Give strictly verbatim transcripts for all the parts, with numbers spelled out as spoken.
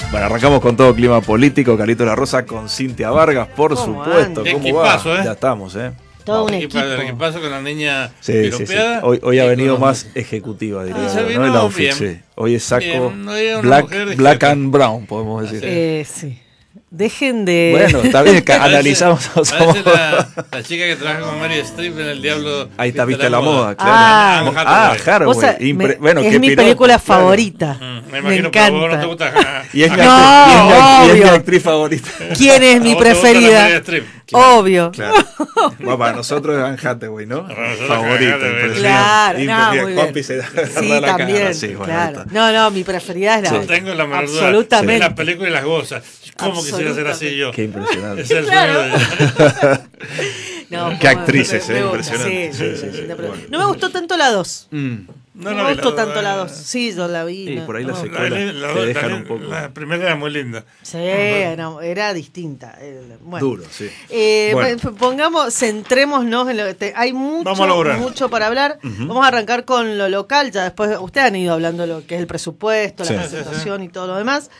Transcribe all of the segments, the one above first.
Bueno, arrancamos con todo clima político. Carlitos La Rosa con Cintia Vargas, por supuesto. Ande? ¿Cómo Equipazo, va? ¿eh? Ya estamos, ¿eh? Todo un ¿Qué equipo. pasa? ¿Qué pasa con la niña Sí, sí, sí. piropeada? Hoy, hoy ha Y venido con- más ejecutiva, diría. Ah, yo, vino ¿no? El outfit, bien. sí. Hoy es saco Bien, no era una black, mujer de black jefe. and brown, podemos decir. Eh, sí. Dejen de... Bueno, está bien, que Parece- analizamos. Parece la, la chica que trabaja con Mary Streep en El Diablo. Ahí está, viste la moda, claro. Ah. Anne Ah, Hathaway. Vos Hathaway. sa- Impre- me- bueno, es qué mi piropo, película claro. favorita. Mm, me Me imagino que a vos no te encanta. gusta. Y es, mi No, actriz, y es mi- y es mi obvio. actriz favorita. ¿Quién es ¿A mi vos te gusta la preferida? Meryl Streep? Obvio. Claro. Bueno, para nosotros es Anne Hathaway, ¿no? Para nosotros Favorita, Anne Hathaway. impresionante. Claro, Impre- no, mira, muy Juanpi bien. se agarra Sí, la cara, también. sí, bueno, claro. ahí está. No, no, mi preferida es la... No tengo la menor duda. Absolutamente. La película y las goza. ¿Cómo quisiera ser así yo? Qué impresionante. Es el Claro. sueño de... No, Qué como- actrices, me eh, gusta, impresionante. sí, sí, Sí, sí, sí, sí, sí. pero Bueno. no me gustó tanto la dos. Mm. No, la me vi, gustó la- tanto la la- dos. Sí, yo la vi. Sí, no. por ahí No, la no. secuela La, la- te la- dejan la- un poco la primera era muy linda. Sí, era, era distinta. eh, Bueno. duro, sí. Eh, Bueno. pues, Pongamos, centrémonos en lo que te- hay mucho, Vamos a lograr. mucho para hablar. Vamos a arrancar con lo local, ya después ustedes han ido hablando de lo que es el presupuesto, Sí. la presentación y todo lo demás.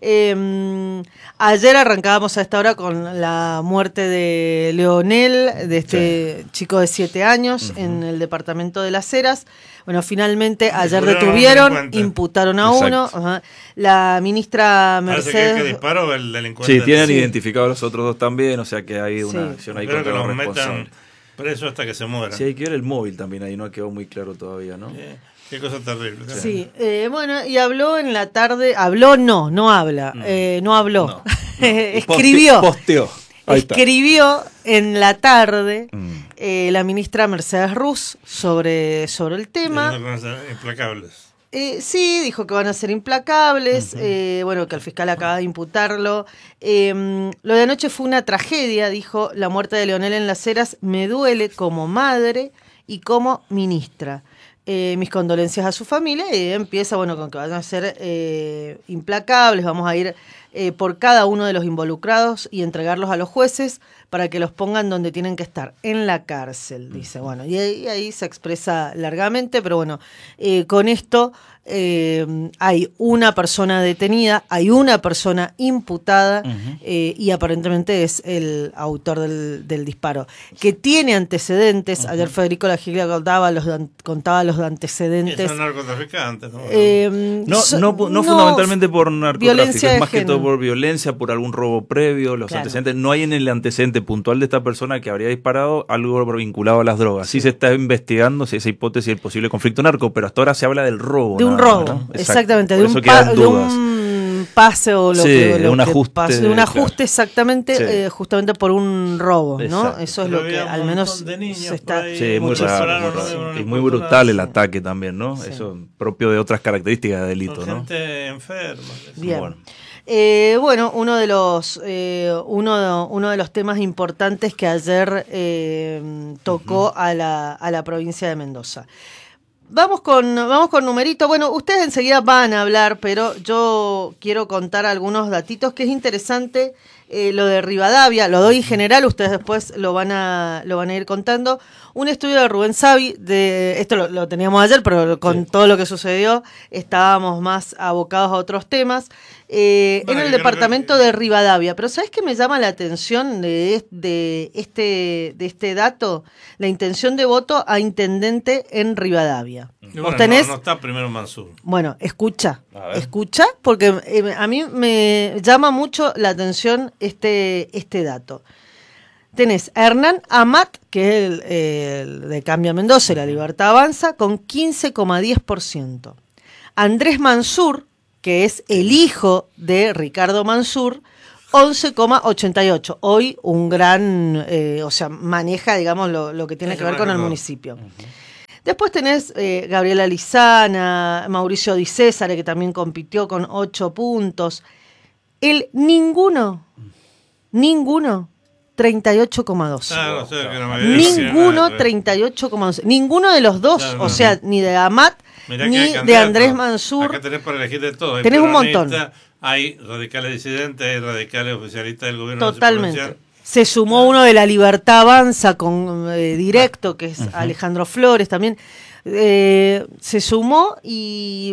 Eh, ayer arrancábamos a esta hora con la muerte de Leonel, de este chico de siete años en el departamento de Las Heras. Bueno, finalmente ayer Detuvieron a un detuvieron, delincuente. imputaron a Exacto. uno. Ajá. La ministra Parece que el que Mercedes... disparó el delincuente. Sí, tienen Sí. identificados a los otros dos también, o sea que hay una Sí. acción ahí Espero que contra los los metan responsables. presos hasta que se mueran. Sí, hay que ver el móvil también, ahí no quedó muy claro todavía, ¿no? Eh, Qué cosa terrible. Sí, eh, bueno, y habló en la tarde, habló no, no habla, eh, no habló, No, escribió, Posteó. Ahí está. escribió en la tarde Mm. eh, la ministra Mercedes Ruz sobre, sobre el tema. Diciendo que van a ser implacables. Eh, sí, dijo que van a ser implacables, eh, bueno, que el fiscal acaba de imputarlo. Eh, lo de anoche fue una tragedia, dijo, la muerte de Leonel en Las Heras me duele como madre y como ministra. Eh, mis condolencias a su familia y empieza, bueno, con que van a ser eh, implacables, vamos a ir eh, por cada uno de los involucrados y entregarlos a los jueces para que los pongan donde tienen que estar, en la cárcel, dice. Bueno, y ahí, ahí se expresa largamente, pero bueno, eh, con esto eh, hay una persona detenida, hay una persona imputada eh, y aparentemente es el autor del, del disparo, que tiene antecedentes. Uh-huh. Ayer Federico La Giglia contaba los, contaba los antecedentes. Son narcotraficantes, ¿no? Eh, No, so, no, no, no fundamentalmente por narcotráfico, es más que todo por violencia, por algún robo previo, los claro. antecedentes. No hay en el antecedente puntual de esta persona que habría disparado algo vinculado a las drogas. Sí, sí se está investigando si esa hipótesis del posible conflicto narco, pero hasta ahora se habla del robo. De un nada, robo, ¿no? exactamente, Por de eso un, pa quedan de dudas. un pase o lo Sí, que, lo un que ajuste, pase, de un ajuste claro. exactamente, Sí. eh, justamente por un robo, ¿no? Exacto. Eso es Pero lo que había un al menos montón de niños se por está... ahí. Sí, muy Muchos raro, pararon, muy no raro. dieron Y muy ninguna- brutal el Sí. ataque también, ¿no? Sí. Eso propio de otras características de delito, Son ¿no? gente enferma. Bien. Bueno. Eh, bueno, uno de los eh, uno, de, uno de los temas importantes que ayer eh, tocó uh-huh. a, la, a la provincia de Mendoza. Vamos con, vamos con numerito. Bueno, ustedes enseguida van a hablar, pero yo quiero contar algunos datitos que es interesante. Eh, lo de Rivadavia, lo doy en general, ustedes después lo van a lo van a ir contando. Un estudio de Rubén Savi, de esto lo, lo teníamos ayer, pero con sí. todo lo que sucedió estábamos más abocados a otros temas. Eh, bueno, en el departamento que... de Rivadavia. Pero ¿sabes qué me llama la atención de, de, este, de este dato? La intención de voto a intendente en Rivadavia. Y bueno, ¿Vos tenés? No, no está primero Mansur. Bueno, escucha, escucha, porque eh, a mí me llama mucho la atención este, este dato. Tenés a Hernán Amat, que es el, el de Cambia Mendoza y La Libertad Avanza, con quince coma diez por ciento. Andrés Mansur, que es el hijo de Ricardo Mansur, once coma ochenta y ocho. Hoy un gran, eh, o sea, maneja, digamos, lo, lo que tiene sí, que ver con el municipio. Uh-huh. Después tenés eh, Gabriela Lizana, Mauricio Di César, que también compitió con ocho puntos. El ninguno, ninguno, treinta y ocho coma dos. Ah, no sé, que no me ninguno, treinta y ocho coma dos. Ninguno de los dos, claro, o sea, no. ni de Amat, Mirá ni de Andrés Mansur. Acá tenés para elegir de todo. Hay tenés un montón. Hay radicales disidentes, hay radicales oficialistas del gobierno. Totalmente. Se sumó uno de La Libertad Avanza con eh, directo, que es uh-huh. Alejandro Flores también. Eh, se sumó y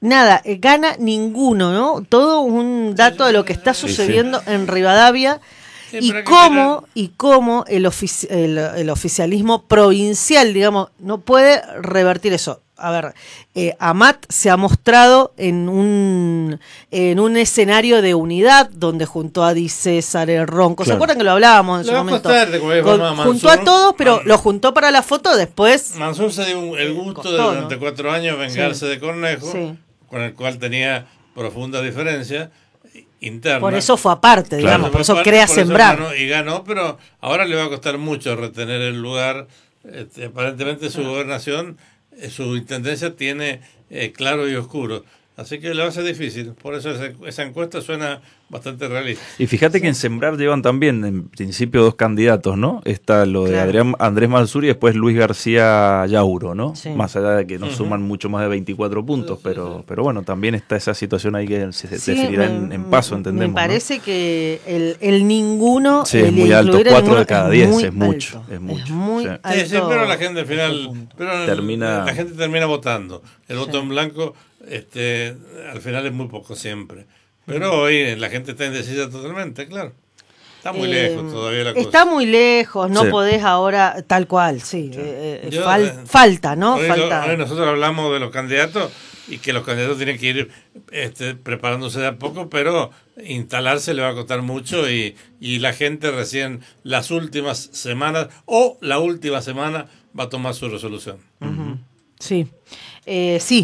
nada, eh, gana ninguno, ¿no? Todo un dato de lo que está sucediendo sí, sí. en Rivadavia. Sí, y cómo y cómo el, ofici el, el oficialismo provincial, digamos, no puede revertir eso. A ver, eh, Amat se ha mostrado en un en un escenario de unidad donde juntó a Di César, el Ronco. Claro. ¿Se acuerdan que lo hablábamos en lo su momento? Costar, Con, juntó a todos, pero Man, lo juntó para la foto después. Mansur se dio el gusto costó, de durante ¿no? cuatro años vengarse sí. de Cornejo, sí. con el cual tenía profunda diferencia interna. Por eso fue aparte, digamos, claro, por eso parte, crea por Sembrar. Eso ganó, y ganó, pero ahora le va a costar mucho retener el lugar. Este, aparentemente su claro. gobernación, su intendencia tiene eh, claro y oscuro. Así que le va a ser difícil. Por eso esa, esa encuesta suena bastante realista. Y fíjate sí. que en Sembrar llevan también, en principio, dos candidatos, ¿no? Está lo de claro. Adrián, Andrés Mansur y después Luis García Yauro, ¿no? Sí. Más allá de que no uh-huh. suman mucho más de veinticuatro puntos, sí, pero, sí. pero bueno, también está esa situación ahí que se sí, definirá me, en, en paso, entendemos. Me parece ¿no? que el, el ninguno... Sí, es muy alto, cuatro de cada diez, es mucho. Es mucho. Es muy sí. alto. Sí, sí, pero la gente al final... Pero termina... La gente termina votando. El sí. voto en blanco... Este, al final es muy poco siempre. Pero hoy la gente está indecisa totalmente, claro. Está muy eh, lejos todavía la cosa. Está muy lejos, no sí. podés ahora, tal cual, sí. sí. Eh, Yo, fal, eh, falta, ¿no? Hoy, falta. Hoy nosotros hablamos de los candidatos y que los candidatos tienen que ir este, preparándose de a poco, pero instalarse le va a costar mucho y, y la gente recién las últimas semanas o la última semana va a tomar su resolución. Uh-huh. Sí. Eh, sí,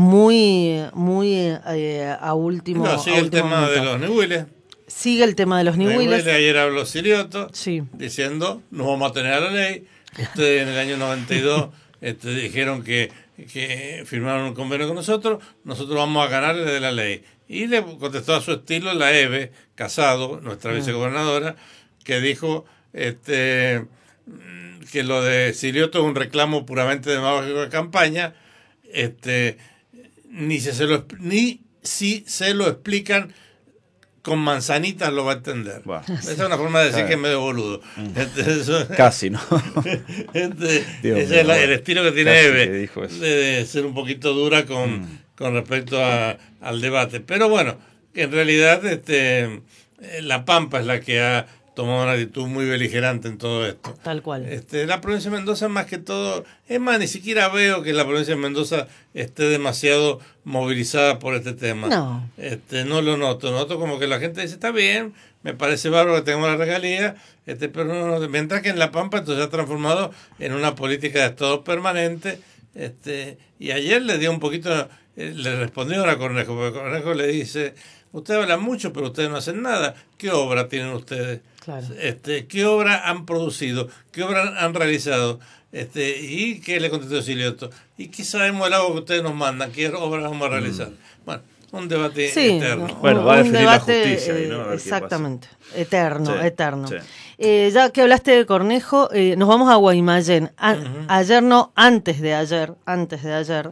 muy, muy eh, a último. No, sigue a el último tema momento. de los nihuiles. Sigue el tema de los nihuiles. Ayer habló Sirioto sí. diciendo: no vamos a tener a la ley. Ustedes en el año noventa y dos este, dijeron que, que firmaron un convenio con nosotros, nosotros vamos a ganarle de la ley. Y le contestó a su estilo la Eve Casado, nuestra sí. vicegobernadora, que dijo este, que lo de Sirioto es un reclamo puramente demagógico de campaña. Este, ni, si se lo, ni si se lo explican con manzanitas lo va a entender. Wow. Esa es una forma de decir que es medio boludo. Mm. Este, eso, Casi, ¿no? Este, ese es el, el estilo que tiene Eve, de, de ser un poquito dura con, mm. con respecto a, al debate. Pero bueno, en realidad este, La Pampa es la que ha tomado una actitud muy beligerante en todo esto. Tal cual. Este, la provincia de Mendoza, más que todo, es más, ni siquiera veo que la provincia de Mendoza esté demasiado movilizada por este tema. No. Este, no lo noto. Noto como que la gente dice, está bien, me parece bárbaro que tengamos la regalía, este, pero no, no, mientras que en La Pampa esto se ha transformado en una política de Estado permanente. Este, y ayer le dio un poquito, eh, le respondió a Cornejo, porque Cornejo le dice, ustedes hablan mucho, pero ustedes no hacen nada. ¿Qué obra tienen ustedes? Claro. Este, ¿qué obra han producido? ¿Qué obra han realizado? Este, ¿y qué le contestó Silioto? ¿Y qué sabemos del agua que ustedes nos mandan? ¿Qué obras vamos a realizar? Mm. Bueno, un debate sí, eterno. No, bueno, va a definir debate, la justicia. Eh, ¿no? Exactamente, eterno, sí, eterno. Sí. Eh, ya que hablaste de Cornejo, eh, nos vamos a Guaymallén. A, uh-huh. Ayer no, antes de ayer, antes de ayer,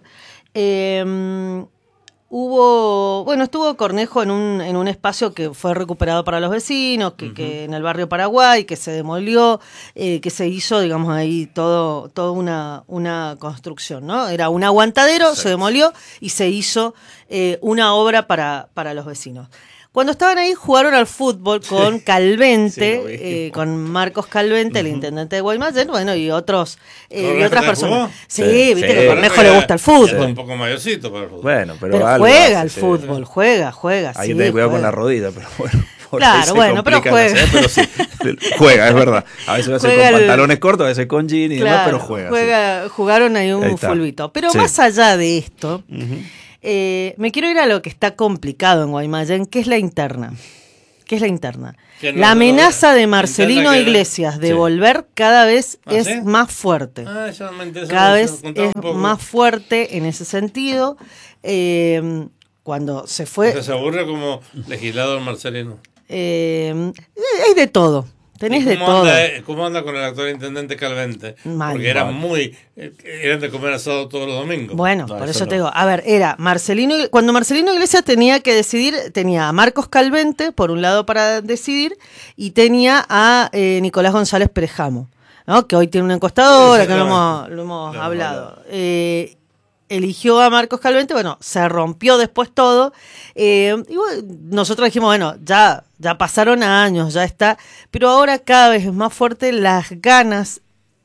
eh, hubo, bueno, estuvo Cornejo en un, en un espacio que fue recuperado para los vecinos, que, uh-huh. que en el barrio Paraguay, que se demolió, eh, que se hizo, digamos, ahí todo, toda una, una construcción, ¿no? Era un aguantadero, exacto. Se demolió y se hizo eh, una obra para, para los vecinos. Cuando estaban ahí jugaron al fútbol con Calvente, sí, eh, con Marcos Calvente, uh-huh. el intendente de Guaymallén, bueno, y otros eh, y otras personas. Sí, sí, viste sí. que a Cornejo le gusta el fútbol. Es un poco mayorcito para el fútbol. Bueno, pero, pero juega al fútbol, sí. juega, juega. Ahí sí, te cuidado juega. con la rodilla, pero bueno. Claro, bueno, pero juega. Hacer, pero sí, juega, es verdad. A veces lo hace con el... pantalones cortos, a veces con jean y claro, demás, pero juega. juega sí. Jugaron ahí un ahí fulbito. Pero sí. más allá de esto, uh-huh. eh, me quiero ir a lo que está complicado en Guaymallén, que es la interna. ¿Qué es la interna? No, la amenaza de Marcelino Iglesias de sí. volver cada vez ¿Ah, es sí? más fuerte. Ah, eso me interesa cada mucho. vez es más fuerte en ese sentido. Eh, cuando se fue... O sea, se aburre como legislador Marcelino. Eh, hay de todo. Tenés de todo. Anda, ¿Cómo anda con el actual intendente Calvente? Mal, Porque eran mal. muy... Eran de comer asado todos los domingos. Bueno, no, por eso eso no. te digo. A ver, era Marcelino... Cuando Marcelino Iglesias tenía que decidir, tenía a Marcos Calvente, por un lado, para decidir, y tenía a eh, Nicolás González Perejamo, ¿no? Que hoy tiene una encuestadora, sí, que lo hemos, lo hemos lo hablado. hablado. Eh, eligió a Marcos Calvente, bueno, se rompió después todo. Eh, y bueno, nosotros dijimos, bueno, ya, ya pasaron años, ya está, pero ahora cada vez es más fuerte las ganas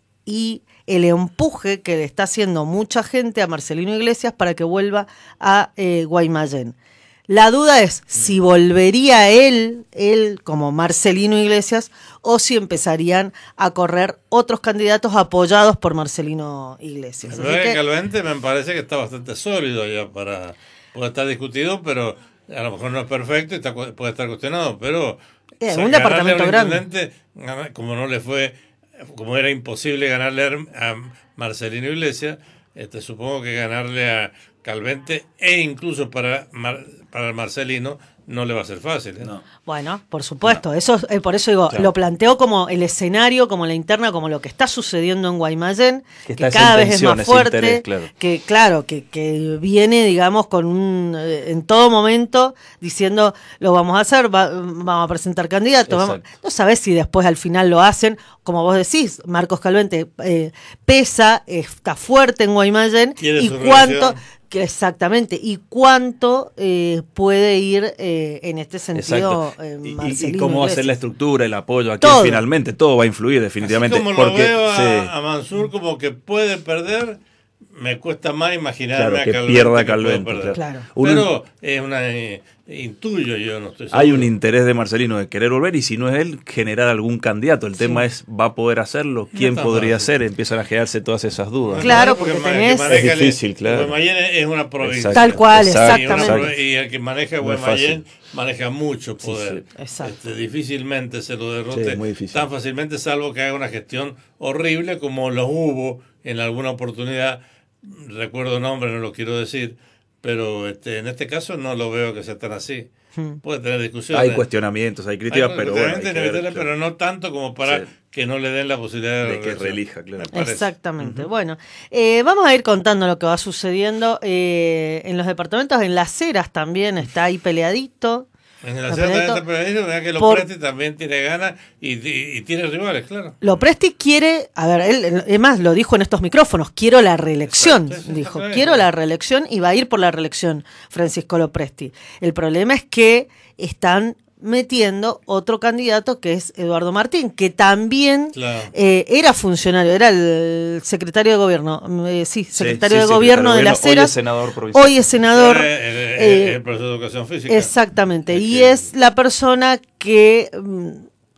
y el empuje que le está haciendo mucha gente a Marcelino Iglesias para que vuelva a eh, Guaymallén. La duda es si volvería él, él como Marcelino Iglesias, o si empezarían a correr otros candidatos apoyados por Marcelino Iglesias. El que... Calvente me parece que está bastante sólido ya para... Puede estar discutido, pero a lo mejor no es perfecto y está, puede estar cuestionado, pero... Eh, un departamento grande. Como no le fue... Como era imposible ganarle a Marcelino Iglesias, este, supongo que ganarle a Calvente e incluso para... Mar, para el Marcelino no le va a ser fácil, ¿eh? No. Bueno, por supuesto, no. eso eh, por eso digo, claro. Lo planteo como el escenario, como la interna, como lo que está sucediendo en Guaymallén, que, que cada vez es más fuerte, interés, claro. que claro, que, que viene, digamos, con un eh, en todo momento diciendo lo vamos a hacer, va, vamos a presentar candidatos, vamos, no sabés si después al final lo hacen, como vos decís, Marcos Calvente eh, pesa, está fuerte en Guaymallén y cuánto Que exactamente, y cuánto eh, puede ir eh, en este sentido eh, Marcelino. Y, y cómo va a ser la estructura, el apoyo aquí todo. Finalmente, todo va a influir definitivamente. Así como porque, lo veo a, sí. a Mansur como que puede perder, me cuesta más imaginarme claro, que a Calvente pierda que Calvente. Claro. Claro. Pero es una eh, intuyo, yo no estoy seguro. Hay un interés de Marcelino de querer volver y si no es él, generar algún candidato. El sí. tema es, ¿va a poder hacerlo? ¿Quién no podría fácil. ser? Empiezan a generarse todas esas dudas. Claro, porque, porque tenés... Es difícil, claro. Guaymallén es una provincia. Tal cual, exacto, exactamente. Y el que maneja Guaymallén no maneja mucho poder. Sí, sí. Este, difícilmente se lo derrote sí, tan fácilmente, salvo que haga una gestión horrible como lo hubo en alguna oportunidad. Recuerdo nombre, no lo quiero decir, pero este, en este caso no lo veo que sea tan así. Hmm. Puede tener discusiones. Hay cuestionamientos, hay críticas, hay pero bueno. Hay que ver, claro. Pero no tanto como para sí. que no le den la posibilidad de, de que reelija, claro. Exactamente. Uh-huh. Bueno, eh, vamos a ir contando lo que va sucediendo eh, en los departamentos. En Las Heras también está ahí peleadito. En la también está peleadito, vea que Lopresti por... también tiene ganas y, y, y tiene rivales, claro. Lopresti quiere, a ver, él, es más, lo dijo en estos micrófonos, quiero la reelección, Exacto, dijo, quiero la reelección y va a ir por la reelección Francisco Lopresti. El problema es que están metiendo otro candidato que es Eduardo Martín, que también claro. eh, era funcionario, era el secretario de gobierno, eh, sí, secretario sí, sí, de gobierno de Las Heras, hoy es senador provincial. Hoy es senador. El, el, eh, el profesor de educación física. Exactamente, es y que... es la persona que mm,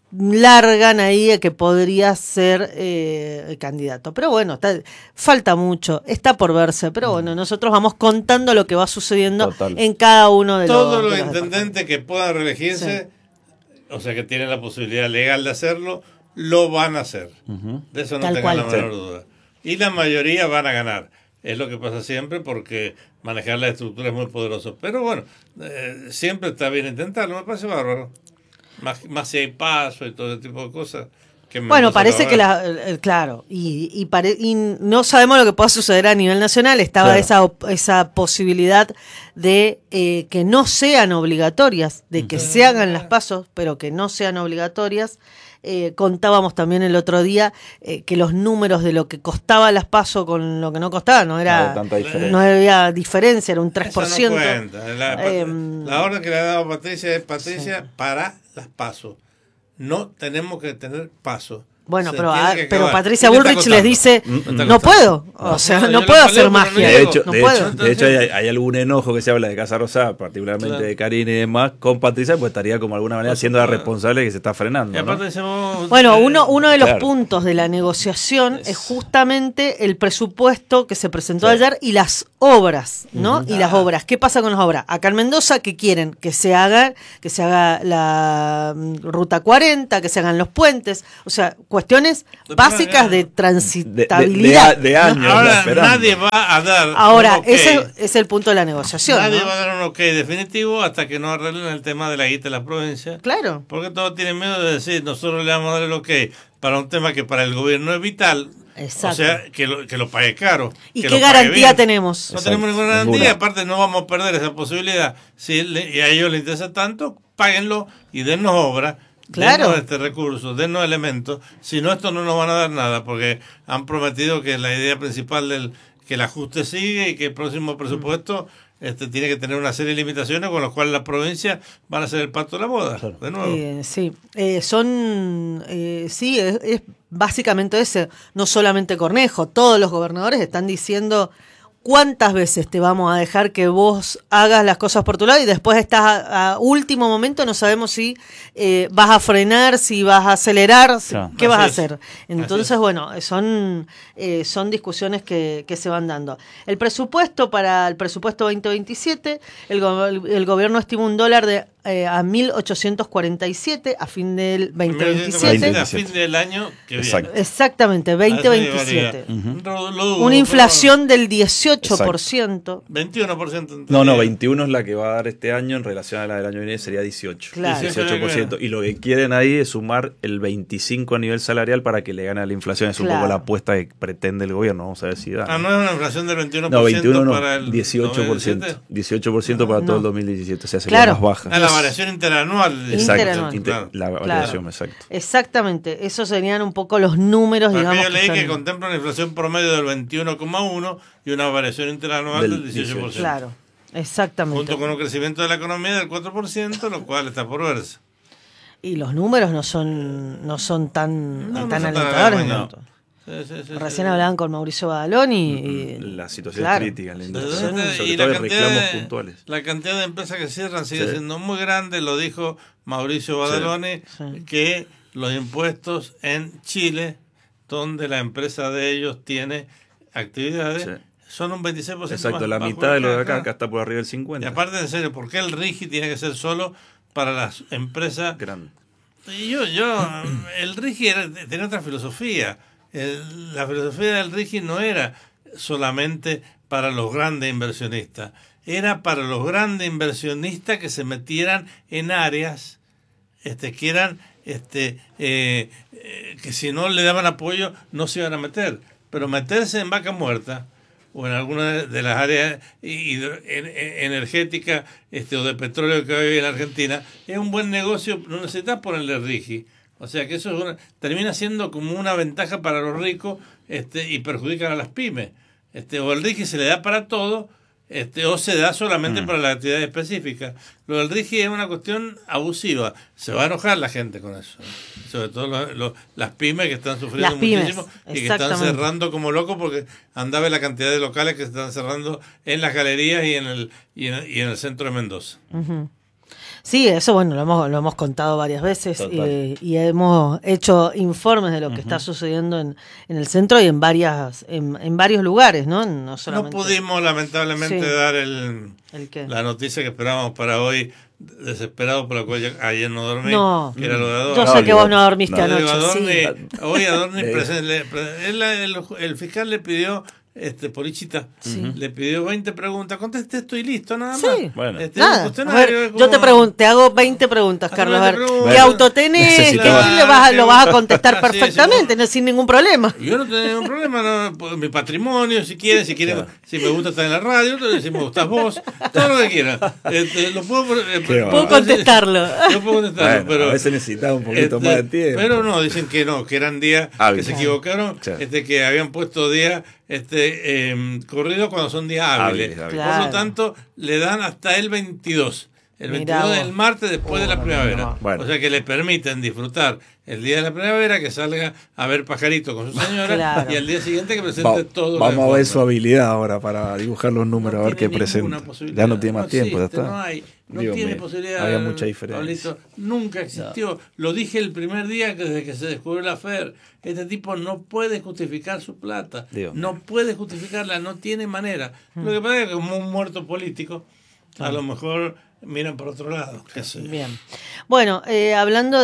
largan ahí que podría ser eh, candidato. Pero bueno, está, falta mucho, está por verse, pero bueno, nosotros vamos contando lo que va sucediendo Total. en cada uno de Todos los... Todos los intendentes que puedan reelegirse, sí. o sea que tienen la posibilidad legal de hacerlo, lo van a hacer. Uh-huh. De eso no Tal tengan cual. la menor sí. duda. Y la mayoría van a ganar. Es lo que pasa siempre porque manejar la estructura es muy poderoso. Pero bueno, eh, siempre está bien intentarlo, me parece bárbaro. Más, más si hay paso y todo ese tipo de cosas. Que bueno, parece que la, el, claro, y, y, pare, y no sabemos lo que pueda suceder a nivel nacional. Estaba claro. esa, esa posibilidad de eh, que no sean obligatorias, de que uh-huh. se hagan las pasos, pero que no sean obligatorias. Eh, contábamos también el otro día eh, que los números de lo que costaba las PASO con lo que no costaba no era no, no había diferencia, era un tres por ciento. Eso no cuenta. La, eh, la orden que le ha dado Patricia es Patricia sí. para las PASO. No tenemos que tener PASO. Bueno, pero, a, pero Patricia Bullrich les dice, no puedo, o sea, no, no puedo hacer magia. De hecho, no de puedo. hecho, de hecho hay, hay algún enojo que se habla de Casa Rosada, particularmente claro. de Karina y demás, con Patricia, pues estaría como de alguna manera siendo la responsable que se está frenando. ¿no? Decimos, bueno, uno, uno de los claro. puntos de la negociación es justamente el presupuesto que se presentó sí. ayer y las obras, ¿no? Uh-huh. Y las obras. ¿Qué pasa con las obras? Acá en Mendoza, ¿qué quieren? Que se haga, que se haga la Ruta cuarenta, que se hagan los puentes, o sea, cuestiones básicas de transitabilidad. De, de, de, de años. Ahora nadie va a dar. Ahora, okay. ese es el punto de la negociación. Nadie ¿no? va a dar un ok definitivo hasta que no arreglen el tema de la guita de la provincia. Claro. Porque todos tienen miedo de decir, nosotros le vamos a dar el ok para un tema que para el gobierno es vital. Exacto. O sea, que lo, que lo pague caro. ¿Y qué garantía bien. tenemos? No Exacto. tenemos ninguna garantía, ninguna. Aparte no vamos a perder esa posibilidad. Si le, y a ellos les interesa tanto, páguenlo y dennos obra. Claro. Denos este recurso, denos elementos. Si no, esto no nos van a dar nada, porque han prometido que la idea principal del que el ajuste sigue y que el próximo presupuesto este, tiene que tener una serie de limitaciones con las cuales las provincias van a hacer el pacto de la boda, claro. de nuevo. Eh, sí, eh, son, eh, sí, es, es básicamente ese, no solamente Cornejo, todos los gobernadores están diciendo cuántas veces te vamos a dejar que vos hagas las cosas por tu lado y después estás a, a último momento, no sabemos si eh, vas a frenar, si vas a acelerar, si, claro. qué vas a hacer. Entonces, bueno, son, eh, son discusiones que, que se van dando. El presupuesto para el presupuesto veinte veintisiete, el, go- el gobierno estima un dólar de Eh, a mil ochocientos cuarenta y siete a fin del veinte veintisiete. A fin del año que viene. Exactamente, veinte veintisiete. Uh-huh. Una inflación del dieciocho por ciento. Exacto. veintiuno por ciento. No, no, veintiuno es la que va a dar este año en relación a la del año que viene sería dieciocho. Claro. dieciocho por ciento. Y lo que quieren ahí es sumar el veinticinco a nivel salarial para que le gane a la inflación. Es claro. un poco la apuesta que pretende el gobierno. Vamos a ver si da. Ah, no es una inflación del veintiuno por ciento. No, veintiuno no, para el dieciocho por ciento. dieciocho por ciento para no. todo el dos mil diecisiete. O sea, sería claro. más baja. Ah, la variación interanual. Exacto, interanual. Inter, claro. la variación, claro. exacto. Exactamente, esos serían un poco los números, Porque digamos. Yo leí que, que contempla una inflación promedio del veintiuno coma uno y una variación interanual del, del dieciocho por ciento. Claro, exactamente. Junto con un crecimiento de la economía del cuatro por ciento, lo cual está por verse. Y los números no son no son tan, no, tan no alentadores. No. Sí, sí, sí, Recién sí. hablaban con Mauricio Badalón y, y la situación claro. crítica, la inversión, Entonces, sobre y todo la de reclamos de, puntuales. La cantidad de empresas que cierran sigue sí. siendo muy grande, lo dijo Mauricio Badaloni, sí. Sí. que los impuestos en Chile, donde la empresa de ellos tiene actividades, sí. son un veintiséis por ciento Exacto, más la mitad de lo de acá, acá está por arriba del cincuenta por ciento. Y aparte, en serio, ¿por qué el RIGI tiene que ser solo para las empresas grandes? Yo, yo, el RIGI era, tenía otra filosofía. El, la filosofía del RIGI no era solamente para los grandes inversionistas, era para los grandes inversionistas que se metieran en áreas este, que eran, este, eh, eh, que si no le daban apoyo no se iban a meter, pero meterse en Vaca Muerta o en alguna de las áreas energéticas este, o de petróleo que hay en Argentina, es un buen negocio, no necesitas ponerle RIGI. O sea que eso es una, termina siendo como una ventaja para los ricos este, y perjudican a las pymes. Este, o el RIGI se le da para todo este, o se da solamente mm. para las actividades específicas. Lo del RIGI es una cuestión abusiva. Se va a enojar la gente con eso. Sobre todo lo, lo, las pymes que están sufriendo muchísimo y que están cerrando como locos porque anda a ver la cantidad de locales que se están cerrando en las galerías y en el, y en, y en el centro de Mendoza. Uh-huh. Sí, eso bueno, lo hemos, lo hemos contado varias veces y, y hemos hecho informes de lo que uh-huh. está sucediendo en, en el centro y en varias en, en varios lugares, ¿no? No, solamente... no pudimos lamentablemente sí. dar el, ¿El qué? la noticia que esperábamos para hoy, desesperado por la cual ayer no dormí, no, que era lo de Adorni. Yo sé que vos no dormiste no, anoche. Adorni, sí. Hoy Adorni, presen, le, el, el, el fiscal le pidió... Este, Polichita sí. le pidió veinte preguntas, conteste esto y listo, nada más. Sí. Bueno. Este, nada. A ver, como... yo te pregunto, te hago veinte preguntas, Carlos. A ver, ¿qué auto tenés? Necesitaba... Le vas, lo vas a contestar perfectamente, sí, sí, sin ningún problema. Yo no tengo ningún problema, no, mi patrimonio, si quieren, si quieren, claro. si me gusta estar en la radio, si me gustas vos, todo lo que quieran. Este, lo puedo, eh, puedo contestarlo. Yo puedo contestarlo, bueno, pero a veces necesitaba un poquito este, más de tiempo. Pero no, dicen que no, que eran días hábiles. Que se equivocaron, claro. este, que habían puesto días este eh, corridos cuando son días hábiles. hábiles, hábiles. Claro. Por lo tanto, le dan hasta el veintidós. El veintidós del martes después oh, de la primavera. No, no. Bueno. O sea que le permiten disfrutar el día de la primavera, que salga a ver pajarito con su señora claro. y al día siguiente que presente Va, todo. Vamos a ver su habilidad ahora para dibujar los números, no a ver qué presenta. Ya no tiene más no tiempo, existe, ya está. No, hay, no Digo, tiene me, posibilidad. Había mucha diferencia. Pablito, nunca existió. No. Lo dije el primer día que desde que se descubrió la F E R. Este tipo no puede justificar su plata. Dios no mío. puede justificarla, no tiene manera. Hmm. Lo que pasa es que como un muerto político, hmm. a lo mejor miran por otro lado. Bien. Bueno, eh, hablando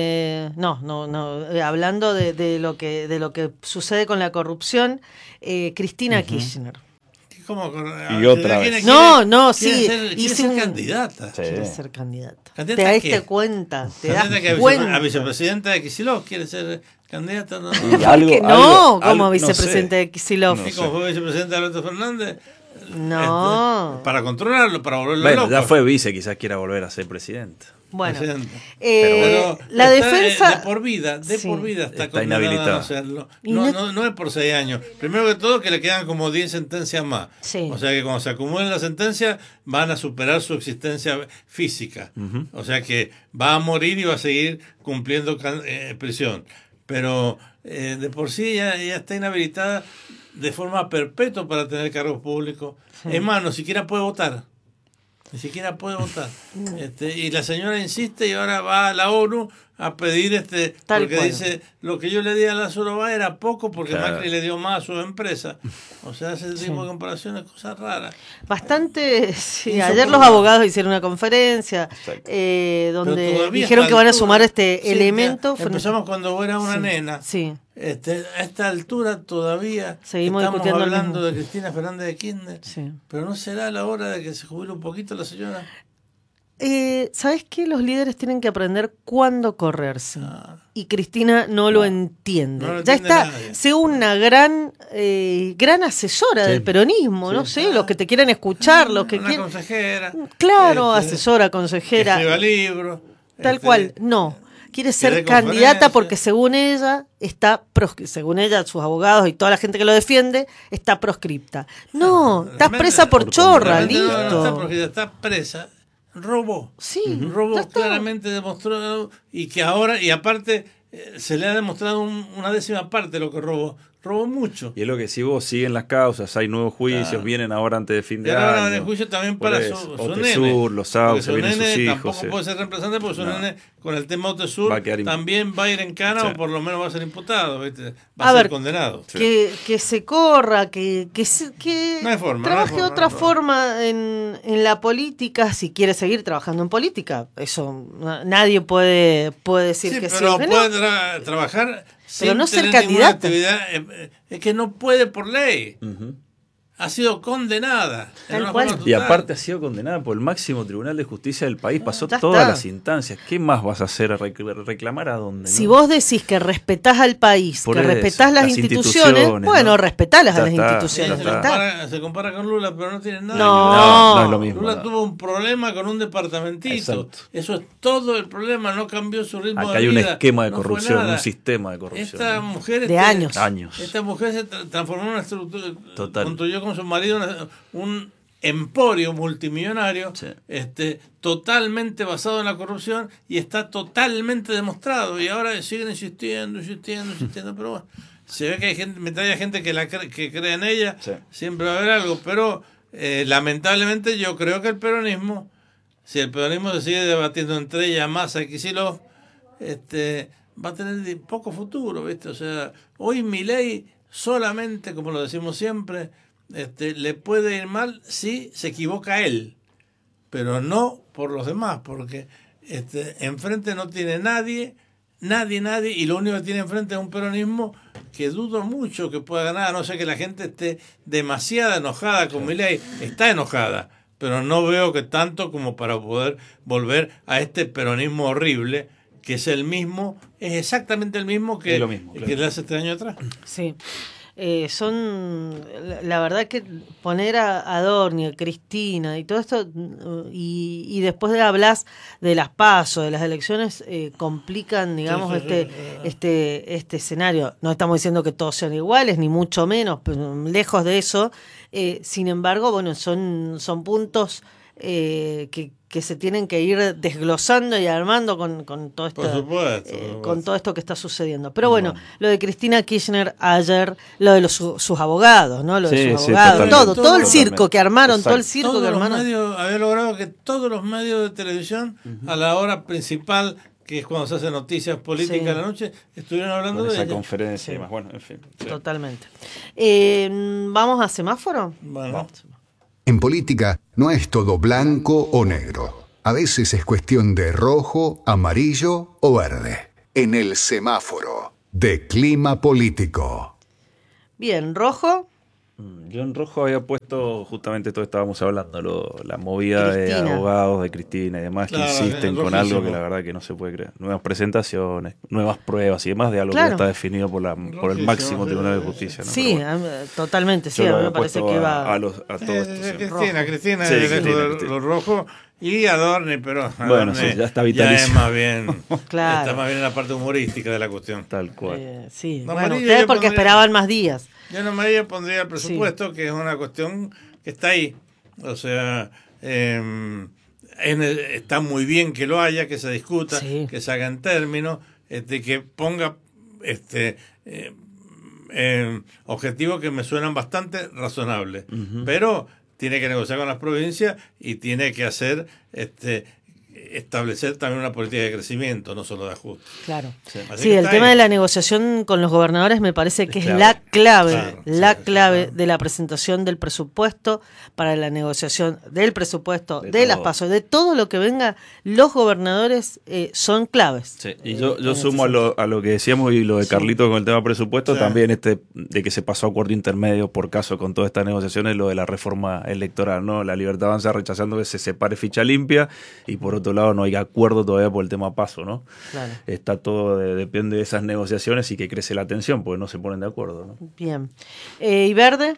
de no, no, no, eh, hablando de, de lo que de lo que sucede con la corrupción, eh, Cristina uh-huh. Kirchner. ¿Cómo? Y otra vez. No, no, sí. Quiere ser, ser un... candidata. Sí. Quiere ser candidata. ¿Candidata ¿Te diste cuenta? ¿Te das que cuenta? A vicepresidenta de Kicillof quiere ser candidata. No, no. Algo, no, algo, como algo, vicepresidenta no sé. de Kicillof. No sé. Como fue vicepresidenta de Alberto Fernández. No. Este, para controlarlo, para volverlo bueno, loco. ya fue vice, quizás quiera volver a ser presidente. Bueno, eh, pero la está, defensa... Eh, de por vida, de sí. por vida está, está condenado a no hacerlo. No, no, no es por seis años. Primero que todo que le quedan como diez sentencias más. Sí. O sea que cuando se acumulen las sentencias van a superar su existencia física. Uh-huh. O sea que va a morir y va a seguir cumpliendo eh, prisión. Pero eh, de por sí ya, ya está inhabilitada de forma perpetua para tener cargos públicos. Sí. Es más, no siquiera puede votar. Ni siquiera puede votar. Este, y la señora insiste y ahora va a la ONU a pedir, este Tal porque cual. dice, lo que yo le di a Lázaro Báez era poco porque claro. Macri le dio más a su empresa. O sea, ese tipo sí. de comparaciones, cosas raras. Bastante, sí. Ayer los abogados hicieron una conferencia eh, donde dijeron que van a sumar este sí, elemento. Empezamos cuando era una sí. nena. Sí. Este, a esta altura todavía Seguimos estamos discutiendo hablando de Cristina Fernández de Kirchner, sí. pero ¿no será la hora de que se jubile un poquito la señora? Eh, ¿Sabes qué? Los líderes tienen que aprender cuándo correrse. Ah. Y Cristina no, no lo entiende. No lo ya entiende está, nadie. Según una gran eh, gran asesora sí. del peronismo, sí. no sé, ah. los que te quieren escuchar, los que una quieren... consejera. Claro, este, asesora, consejera. Que escriba libros. Tal este, cual, no. Quiere ser candidata porque según ella está proscri- según ella, sus abogados y toda la gente que lo defiende, está proscripta. No, no estás presa por, por chorra, listo. No, no está porque está presa, robó. Sí, uh-huh. robó claramente demostrado y que ahora, y aparte eh, se le ha demostrado un, una décima parte de lo que robó. Robó mucho. Y es lo que si vos siguen las causas, hay nuevos juicios, claro. vienen ahora antes de fin de año. Y ahora van en juicio también para su, su Otesur, nene. los Sauces, vienen sus hijos. Tampoco sí. puede ser reemplazante porque su no. nene con el tema Otesur va también va a ir en cana sí. o por lo menos va a ser imputado, ¿viste? Va a, a ser ver, condenado. Sí. Que, que se corra, que, que, se, que no hay forma, trabaje no hay forma, otra no hay forma, forma en, en la política, si quiere seguir trabajando en política. Eso nadie puede, puede decir sí, que sí. Pero que puede no. tra- trabajar pero sin no ser tener candidata. Es que no puede por ley. Uh-huh. Ha sido condenada. Tal cual. Y aparte ha sido condenada por el máximo tribunal de justicia del país. Pasó ya todas está. las instancias. ¿Qué más vas a hacer? ¿Reclamar a dónde? Si ¿no? vos decís que respetás al país, por que eso, respetás las, las instituciones, instituciones, bueno, ¿no? respetalas ya a las está, instituciones. Se compara, se compara con Lula, pero no tiene nada. No, no, no es lo mismo. Lula no. tuvo un problema con un departamentito. Exacto. Eso es todo el problema. No cambió su ritmo Acá de hay vida. un esquema de no corrupción, un sistema de corrupción. Esta ¿no? mujer de este, años. años. Esta mujer se tra- transformó en una estructura. Total. Construyó con su marido una, un emporio multimillonario sí. este totalmente basado en la corrupción y está totalmente demostrado y ahora siguen insistiendo, insistiendo, insistiendo, pero bueno, se ve que hay gente, mientras haya gente que la cre- que cree en ella, sí. siempre va a haber algo, pero eh, lamentablemente yo creo que el peronismo, si el peronismo se sigue debatiendo entre ella, Massa y Kicillof, este va a tener poco futuro, ¿viste? O sea, hoy Milei solamente, como lo decimos siempre, Este, le puede ir mal si se equivoca él, pero no por los demás, porque este, enfrente no tiene nadie, nadie, nadie, y lo único que tiene enfrente es un peronismo que dudo mucho que pueda ganar, a no ser que la gente esté demasiado enojada con Milei. Está enojada, pero no veo que tanto como para poder volver a este peronismo horrible, que es el mismo, es exactamente el mismo que, mismo, que claro. le hace este año atrás. Sí. Eh, son, la, la verdad que poner a Adorni, a Cristina y todo esto, y, y después de hablas de las PASO, de las elecciones, eh, complican, digamos, sí, sí, este, sí. este, este escenario. No estamos diciendo que todos sean iguales, ni mucho menos, pero lejos de eso. Eh, sin embargo, bueno, son, son puntos eh, que que se tienen que ir desglosando y armando con, con todo esto, por supuesto, eh, por con todo esto que está sucediendo. Pero bueno, bueno, lo de Cristina Kirchner ayer, lo de los, su, sus abogados, ¿no? Lo de sí, sus sí, abogados, todo, todo, todo el totalmente. circo que armaron, Exacto. todo el circo todos que los armaron. Medios, había logrado que todos los medios de televisión, uh-huh. a la hora principal, que es cuando se hacen noticias políticas sí. a la noche, estuvieron hablando con de esa ella. conferencia sí. y demás. Bueno, en fin. Sí. Totalmente. Eh, ¿Vamos a semáforo? Bueno. Vamos. En política no es todo blanco o negro. A veces es cuestión de rojo, amarillo o verde. En el semáforo de Clima Político. Bien, rojo. Yo en rojo había puesto justamente todo estábamos hablando, lo, la movida Cristina. de abogados de Cristina y demás Claro, que insisten con rojísimo. algo que la verdad que no se puede creer. Nuevas presentaciones, nuevas pruebas y demás de algo Claro. que ya está definido por, la, por el Rojísimo, máximo sí, Tribunal de sí, Justicia. ¿no? Sí, Pero bueno, a- totalmente, sí, yo a lo mí me había parece puesto que a, va... a, los, a todo Eh, esto. sí. Cristina, Cristina, Sí, es de Cristina, lo, Cristina. lo rojo y Adorni, pero Bueno, Adorni sí, ya está ya vitalicio. es más bien, Claro. está más bien en la parte humorística de la cuestión. Tal cual. Eh, sí, No, bueno, María, ustedes yo porque pondría- esperaban más días. Yo no me pondría el presupuesto, que es una cuestión que está ahí. O sea, eh, en el- está muy bien que lo haya, que se discuta, Sí. que se haga en términos, este, que ponga este eh, eh, objetivos que me suenan bastante razonables. Pero tiene que negociar con las provincias y tiene que hacer este establecer también una política de crecimiento, no solo de ajuste. Claro. Sí, Sí, el tema de la negociación con los gobernadores me parece que es, clave. la clave, Claro, la sí, clave claro. de la presentación del presupuesto, para la negociación del presupuesto, de, De las todo. pasos, de todo lo que venga, los gobernadores eh, son claves. Sí, y yo, Eh, yo en sumo a ese lo, a lo que decíamos y lo de Sí. Carlito con el tema presupuesto, Sí. también este de que se pasó a acuerdo intermedio por caso con todas estas negociaciones, lo de la reforma electoral, ¿no? La Libertad Avanza rechazando que se separe ficha limpia y por otro lado no hay acuerdo todavía por el tema paso, ¿no? Claro. Está todo, de- depende de esas negociaciones y que crece la tensión porque no se ponen de acuerdo, ¿no? Bien. Eh, ¿Y Verde?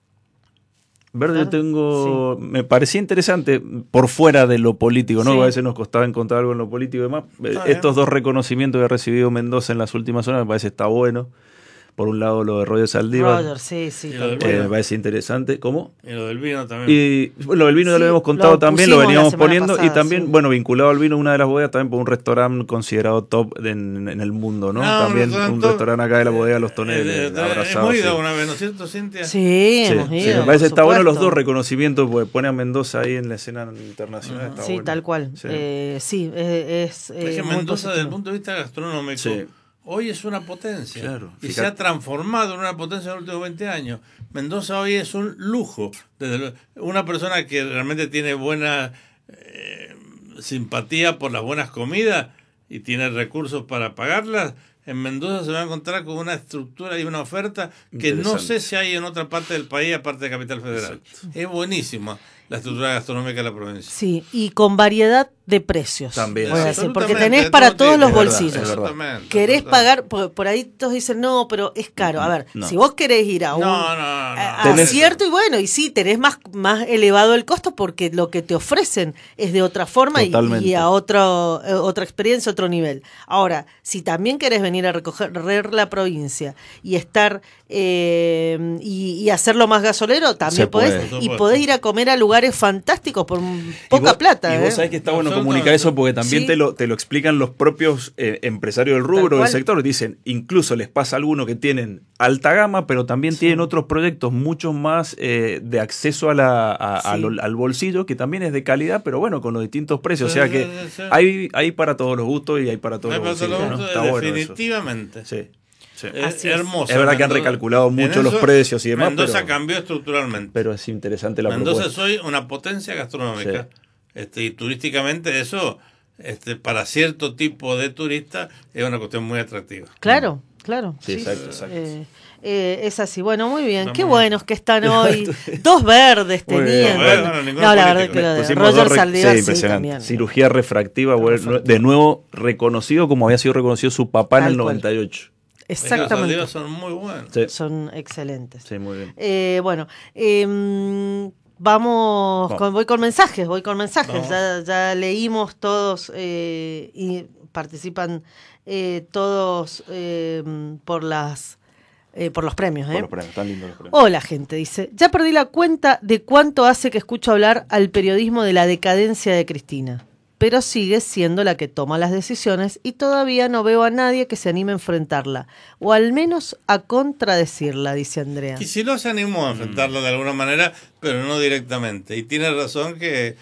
Verde yo Verde, tengo, me parecía interesante por fuera de lo político, ¿no? Sí. A veces nos costaba encontrar algo en lo político y demás. Está Estos bien. dos reconocimientos que ha recibido Mendoza en las últimas horas me parece está bueno. Por un lado lo de Roger Saldívar, Roger, sí, sí. Y tal lo del cual. eh, me parece interesante. ¿Cómo? Y lo del vino también. Y bueno, el vino ya Sí, lo habíamos contado lo también, lo pusimos la veníamos semana poniendo pasada, y también, sí. bueno, vinculado al vino, una de las bodegas también por un restaurante considerado top en, en el mundo, ¿no? No, un también un restaurante- restaurante acá de la bodega Los Eh, Toneles, eh, abrazado. hemos ido sí. una vez, ¿no es cierto, Cintia? Sí, Sí, hemos sí, ido. me parece por está bueno los supuesto. dos reconocimientos porque pone a Mendoza ahí en la escena internacional. Está Sí, bueno. tal cual. Sí. Eh, sí, es. es, eh, Es que muy Mendoza, desde el positivo. punto de vista gastronómico, Sí. hoy es una potencia. Claro, y fíjate. se ha transformado en una potencia en los últimos veinte años. Mendoza hoy es un lujo. Desde lo- una persona que realmente tiene buena eh, simpatía por las buenas comidas y tiene recursos para pagarlas, en Mendoza se va a encontrar con una estructura y una oferta que no Interesante. sé si hay en otra parte del país, aparte de Capital Federal. Es buenísima la estructura gastronómica de la provincia. Sí, y con variedad de precios. También. voy a decir, porque Absolutamente, tenés para todo todos tiene, los es verdad, bolsillos. es verdad. Absolutamente, Querés absolutamente. pagar, por, por ahí todos dicen, no, pero es caro. A ver, No. si vos querés ir a un No, no, no. a- a Tenés- cierto y bueno, y sí, tenés más, más elevado el costo porque lo que te ofrecen es de otra forma y, Totalmente. y a otro, eh, otra experiencia, otro nivel. Ahora, si también querés venir a recoger la provincia y estar eh, y, y hacerlo más gasolero, también Se puede. podés. Por Y supuesto. podés ir a comer a lugares fantásticos por poca Y vos- plata. Y vos ¿eh? sabés que está bueno Absolutamente. comunicar eso porque también Sí. te, lo, te lo explican los propios eh, empresarios del Tal rubro, del cual. sector. Dicen, incluso les pasa a algunos que tienen alta gama, pero también tienen otros proyectos mucho más eh, de acceso a la, a- a Sí. lo- al bolsillo, que también es de calidad, pero bueno, con los distintos precios. Sí, o sea sí, que sí, sí. hay, hay para todos los gustos y hay para todos Hay los para todos bolsillos. los ¿no? gustos, Está bueno eso. definitivamente. Sí, sí. Es Así es. hermoso. Es verdad que han Mendoza- recalculado en mucho los eso, precios y demás, Mendoza pero- cambió estructuralmente. Pero es interesante la Mendoza propuesta. soy una potencia gastronómica. Sí. Este, y turísticamente eso, este, para cierto tipo de turista, es una cuestión muy atractiva. Claro, claro. Sí, exacto, exacto. Eh, eh, es así. Bueno, muy bien. Vamos Qué bien. buenos que están hoy. Dos verdes Muy bien. tenían. Bueno, Bueno, bueno, ninguno no, la verdad político. que lo de Pusimos Roger dos rec- Saldívar sí, sí, impresionante. también. Cirugía refractiva, bueno, de nuevo reconocido como había sido reconocido su papá en Tal el cual. noventa y ocho. Los Exactamente. Saldívar son muy buenos. Sí, Son excelentes. sí, muy bien. Eh, bueno, em, vamos, Vamos. con- voy con mensajes, voy con mensajes. Vamos. Ya, ya leímos todos eh, y participan eh, todos eh, por las eh, por los premios. Por ¿eh? los premios, tan lindos los premios. Hola gente, dice, ya perdí la cuenta de cuánto hace que escucho hablar al periodismo de la decadencia de Cristina, pero sigue siendo la que toma las decisiones y todavía no veo a nadie que se anime a enfrentarla, o al menos a contradecirla, dice Andrea. Kicillof se animó a enfrentarlo de alguna manera, pero no directamente. Y tiene razón que,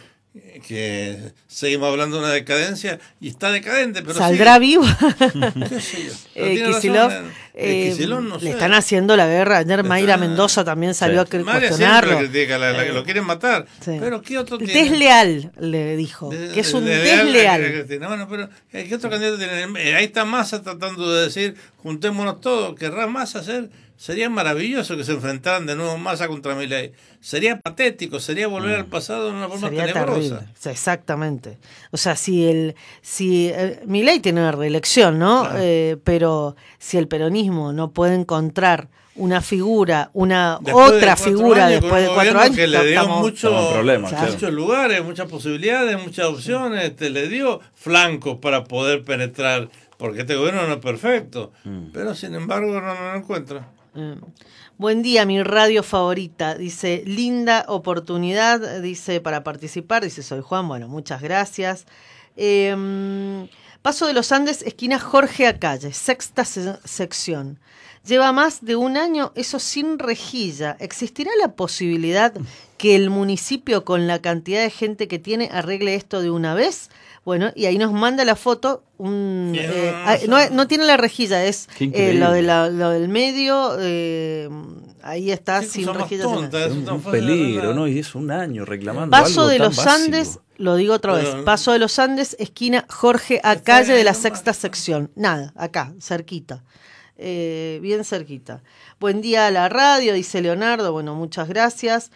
que seguimos hablando de una decadencia y está decadente, pero ¿Saldrá sigue. vivo? ¿Qué sé yo? Pero Eh, tiene razón, Kicillof, eh, eh, Kicillof no le sé. están haciendo la guerra. Ayer Mayra están- Mendoza también salió Sí. a María cuestionarlo. siempre critica, la, la que lo quieren matar. Sí. Pero ¿qué otro tiene? Desleal, le dijo, De- que es un de- de- desleal. de- Cristina. Bueno, pero ¿qué otro candidato tiene? Eh, Ahí está Massa tratando de decir, juntémonos todos. ¿Querrá Massa hacer sería maravilloso que se enfrentaran de nuevo Massa contra Milei. Sería patético, sería volver mm. al pasado de una forma sería tenebrosa. Terrible. O sea, exactamente. O sea, si el si eh, Milei tiene una reelección, ¿no? Claro. Eh, pero si el peronismo no puede encontrar una figura, una después otra de figura años, después de cuatro años, que le dio estamos, mucho, problemas, claro. muchos lugares, muchas posibilidades, muchas opciones, este, le dio flancos para poder penetrar, porque este gobierno no es perfecto, mm. pero sin embargo no, no lo encuentra. Mm. Buen día, mi radio favorita, dice, linda oportunidad, dice, para participar, dice, soy Juan, bueno, muchas gracias. Eh, Paso de los Andes, esquina Jorge Acalle, sexta se- sección. Lleva más de un año eso sin rejilla. ¿Existirá la posibilidad que el municipio, con la cantidad de gente que tiene, arregle esto de una vez? Bueno, y ahí nos manda la foto. Un, eh, no, no tiene la rejilla, es eh, lo, de la, lo del medio. Eh, ahí está, sin rejilla. Tonta, es un, un peligro, ¿no? Y es un año reclamando. Paso algo de tan los básico. Andes, lo digo otra vez. Paso de los Andes, esquina Jorge Acalle de la sexta sección. Nada, acá, cerquita. Eh, bien cerquita. Buen día a la radio, dice Leonardo. Bueno, muchas gracias.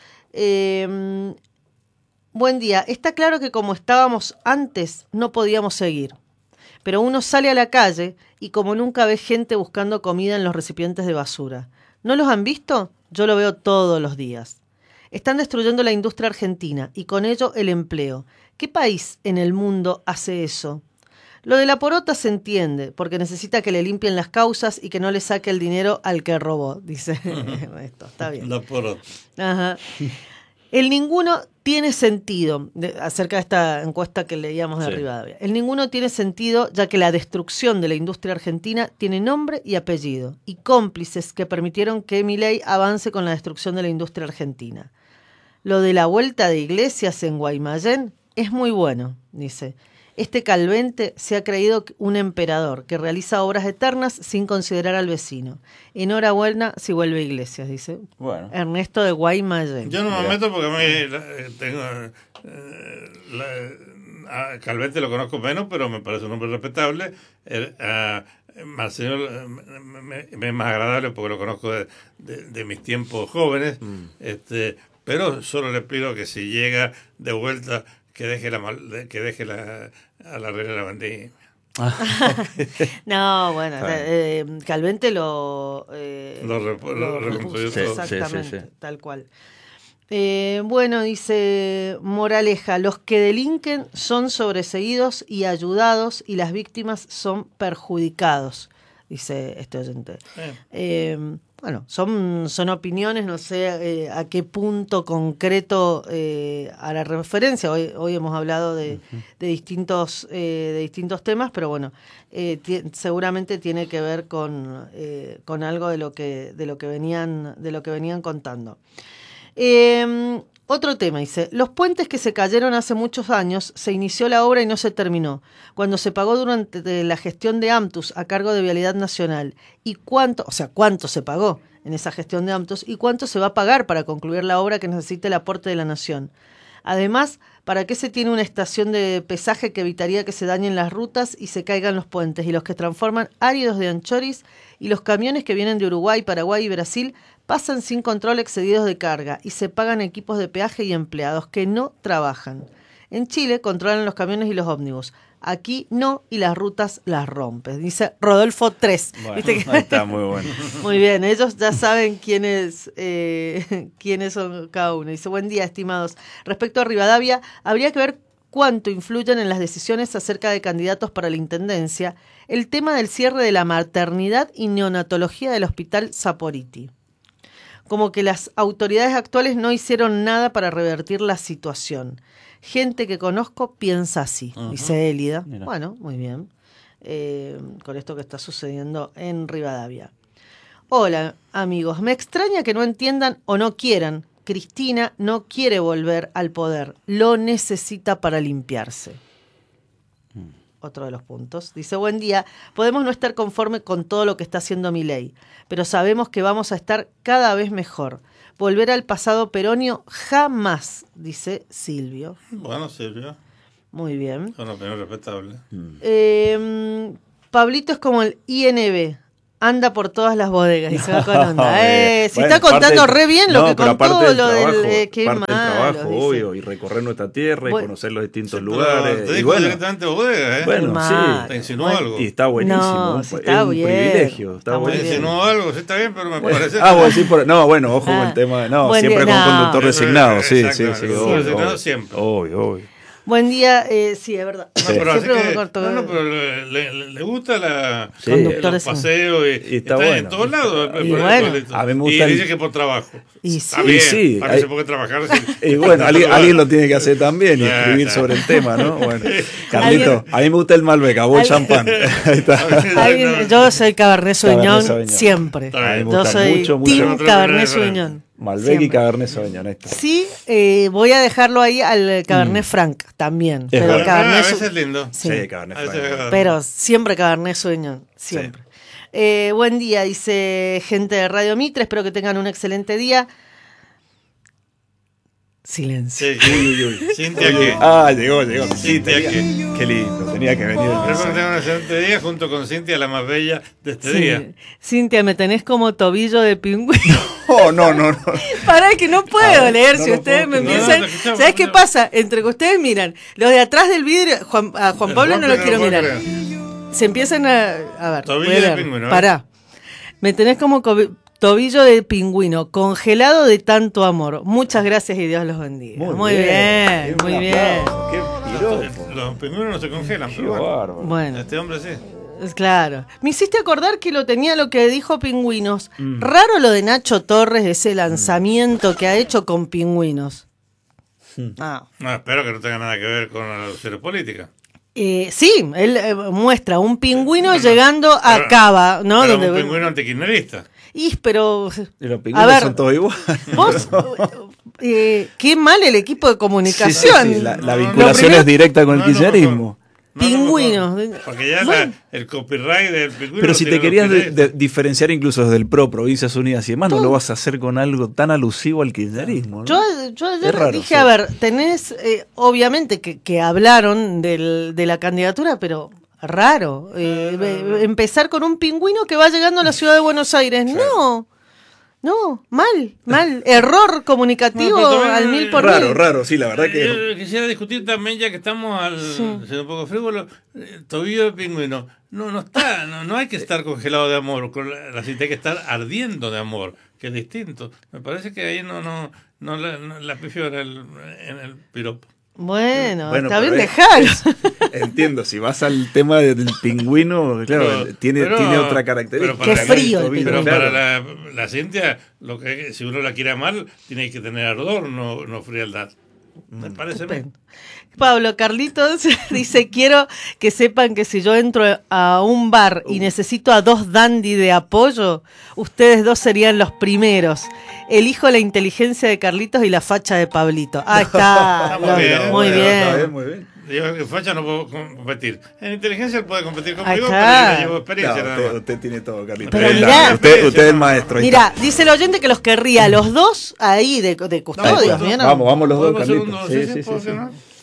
Eh, buen día. Está claro que como estábamos antes, no podíamos seguir. Pero uno sale a la calle y como nunca ve gente buscando comida en los recipientes de basura. ¿No los han visto? Yo lo veo todos los días. Están destruyendo la industria argentina y con ello el empleo. ¿Qué país en el mundo hace eso? Lo de la porota se entiende, porque necesita que le limpien las causas y que no le saque el dinero al que robó, dice. Esto está bien. La porota. Ajá. El ninguno tiene sentido, de, acerca de esta encuesta que leíamos de sí. Rivadavia. El ninguno tiene sentido, ya que la destrucción de la industria argentina tiene nombre y apellido, y cómplices que permitieron que Milei avance con la destrucción de la industria argentina. Lo de la vuelta de Iglesias en Guaymallén es muy bueno, dice. Este Calvente se ha creído un emperador que realiza obras eternas sin considerar al vecino. Enhorabuena si vuelve Iglesias, dice bueno. Ernesto de Guaymallén. Yo no me meto porque a mí tengo, eh, la, a Calvente lo conozco menos, pero me parece un hombre respetable. El, uh, Marcelo me, me, me es más agradable porque lo conozco de, de, de mis tiempos jóvenes. Mm. Este, pero solo le pido que si llega de vuelta que deje la que deje la a la reina de la vendimia. No, bueno, eh, Calvente lo eh, lo, rep- lo, lo repuso sí, exactamente, sí, sí, sí. Tal cual. Eh, bueno, dice Moraleja, los que delinquen son sobreseídos y ayudados y las víctimas son perjudicados, dice este oyente. Eh. Eh, Bueno, son, son opiniones, no sé eh, a qué punto concreto eh, hará referencia. Hoy, hoy hemos hablado de, uh-huh. de, distintos, eh, de distintos temas, pero bueno, eh, t- seguramente tiene que ver con, eh, con algo de lo que, de lo que venían, de lo que venían contando. Eh, Otro tema, dice, los puentes que se cayeron hace muchos años, se inició la obra y no se terminó, cuando se pagó durante la gestión de Amtus a cargo de Vialidad Nacional. ¿Y cuánto, o sea, cuánto se pagó en esa gestión de Amtus y cuánto se va a pagar para concluir la obra que necesita el aporte de la Nación? Además, ¿para qué se tiene una estación de pesaje que evitaría que se dañen las rutas y se caigan los puentes y los que transforman áridos de anchoris y los camiones que vienen de Uruguay, Paraguay y Brasil pasan sin control excedidos de carga y se pagan equipos de peaje y empleados que no trabajan? En Chile controlan los camiones y los ómnibus. Aquí no, y las rutas las rompes. Dice Rodolfo tres. Bueno, ¿Viste que... ahí está, muy bueno. Muy bien, ellos ya saben quiénes, eh, quiénes son cada uno. Dice, buen día, estimados. Respecto a Rivadavia, habría que ver cuánto influyen en las decisiones acerca de candidatos para la intendencia el tema del cierre de la maternidad y neonatología del Hospital Saporiti. Como que las autoridades actuales no hicieron nada para revertir la situación. Gente que conozco piensa así, uh-huh. dice Élida. Mira. Bueno, muy bien. Eh, con esto que está sucediendo en Rivadavia. Hola, amigos. Me extraña que no entiendan o no quieran. Cristina no quiere volver al poder. Lo necesita para limpiarse. Hmm. Otro de los puntos. Dice, buen día. Podemos no estar conforme con todo lo que está haciendo Milei, pero sabemos que vamos a estar cada vez mejor. Volver al pasado peronio jamás, dice Silvio. Bueno, Silvio. Muy bien. Una opinión respetable. Eh, Pablito es como el I N B. anda por todas las bodegas y se va con onda. No, eh, eh, si bueno, está contando parte, re bien lo no, que pero contó, aparte del lo trabajo, del... Eh, qué parte del malo, trabajo, dice. obvio, y recorrer nuestra tierra Bueno, y conocer los distintos Sí, lugares. te Y dijo bueno, directamente bodega, ¿eh? bueno, Mal. sí. Te insinuó Bueno, algo. Y está buenísimo. No, un- sí, es está un bien. privilegio. Está Está muy Te buenísimo. bien. insinuó algo, sí está bien, pero me parece... Ah, bueno, sí, por, no, bueno, ojo con Ah. el tema de... No, Buen siempre día, con no. conductor designado, sí, sí, sí. Exactamente, Obvio, designado obvio, siempre. obvio, obvio. Buen día, eh, sí, es verdad. No, pero así Siempre me que, corto. no, no, pero le, le- le gusta la, Sí. eh, Conductor los de paseos y, Y y está está, bueno. en todos lados. Y por- bueno. por esto. A mí me y gusta el- dice que por trabajo. Y Está sí. bien, Sí, parece hay- porque trabajar. Sí. Y bueno, alguien, alguien lo tiene que hacer también y Ah, escribir claro. sobre el tema, ¿no? Bueno, Carlito, Alguien- a mí me gusta el Malbec, a vos el champán. Ahí está. Alguien- yo soy Cabernet Sauvignon Sauvignon. siempre. Está bien. A mí me Yo gusta soy mucho, mucho. Team Otro Cabernet diferente. Sauvignon. Malbec y Siempre. Cabernet Sauvignon, ahí está. Sí, eh, voy a dejarlo ahí al Cabernet Franc también. Pero verdad. Ah, Cabernet a Sau- veces es lindo. Sí. Sí, Cabernet A veces Franc. es verdad. Pero siempre Cabernet Sauvignon, siempre. Eh, buen día, dice gente de Radio Mitre, espero que tengan un excelente día. Silencio. Sí, sí. Cintia, que Ah, llegó, llegó. Sí, Cintia, tenía- que Qué lindo, tenía que venir el espero que mensaje. tengan un excelente día junto con Cintia, la más bella de este Sí. día. Cintia, me tenés como tobillo de pingüino. Oh, no, no, no. Pará que no puedo A ver, leer, no si lo ustedes puedo me creer. empiezan... No, no, te escuchamos, ¿Sabes qué no. pasa? Entre que ustedes miran, los de atrás del vidrio, Juan, a Juan El Pablo Juan no lo que quiero no lo puedo mirar. creer. Se empiezan a... A ver, Tobillo voy a de leer. pingüino, ¿eh? Pará. Me tenés como cobi- tobillo de pingüino, congelado de tanto amor. Muchas gracias y Dios los bendiga. Muy, bien, Qué muy buen bien. aplauso, Qué piropo. Los pingüinos no se congelan, Qué pero bueno. bárbaro. Bueno, Este hombre sí. es claro. Me hiciste acordar que lo tenía lo que dijo Pingüinos. Mm. Raro lo de Nacho Torres, ese lanzamiento que ha hecho con Pingüinos. Mm. Ah. No, espero que no tenga nada que ver con la alusiones políticas. Eh, sí, él eh, muestra un pingüino llegando a pero- Cava, ¿no? Pero Donde, un pingüino antikirchnerista. Y, pero... Y los A pingüinos ver, son todos iguales. Vos, eh, qué mal el equipo de Sí, comunicación. sí, sí, La, la No, no, vinculación lo primero- es directa con el No, no, kirchnerismo. No, no, Pingüinos. mejor. Porque ya Bueno. la- el copyright del pingüino. Pero lo si te tienen querías los de- periodistas. de- diferenciar incluso desde el PRO, Provincias Unidas y demás, no lo vas a hacer con algo tan alusivo al kirchnerismo, ¿no? Yo, yo ayer Es raro, dije, sí. a ver, tenés, eh, obviamente que, que hablaron del, de la candidatura, pero raro. eh, be- empezar con un pingüino que va llegando a la ciudad de Buenos Aires. No, no, mal, mal. Error comunicativo No, pero también, al mil por Raro, mil. raro, sí, la verdad que... Yo quisiera discutir también, ya que estamos al siendo un poco frívolo, eh, tobillo de pingüino. No, no está, no, no hay que estar congelado de amor, con la, la cinta hay que estar ardiendo de amor, que es distinto. Me parece que ahí no, no, no la, no, la pifio en el, en el piropo. Bueno, Bueno, está pero bien, es- dejalo. Entiendo, si vas al tema del pingüino, claro, Pero- tiene, pero- tiene otra característica. pero para Qué frío el Tobillo, Pero claro. para la, la Cintia, lo que, si uno la quiere amar, tiene que tener ardor, no, no frialdad. Me parece a mí. Estupendo. Pablo Carlitos dice, quiero que sepan que si yo entro a un bar y necesito a dos dandy de apoyo, ustedes dos serían los primeros. Elijo la inteligencia de Carlitos y la facha de Pablito. Ahí está. Está muy Lo- bien, muy está bien. bien, muy bien. Yo en facha no puedo competir. En inteligencia él puede competir Ahí conmigo, está. pero yo le llevo experiencia No, nada usted, más. usted tiene todo, Carlitos. Pero Usted- mirá. usted, usted es el maestro. ahí Mira, dice el oyente que los querría los dos ahí de, de está. custodios. no, ¿vieron? Vamos, vamos los dos, ¿Podemos hacer un Carlitos. dos? Sí, Sí, sí, ¿puedo sí, hacer sí. uno?